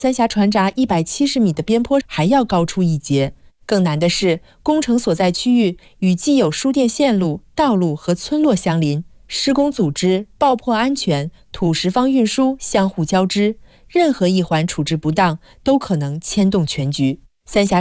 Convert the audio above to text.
三峡船闸170米的边坡还要高出一截。更难的是，工程所在区域与既有输电线路、道路和村落相邻，施工组织、爆破安全、土石方运输相互交织，任何一环处置不当，都可能牵动全局。三峡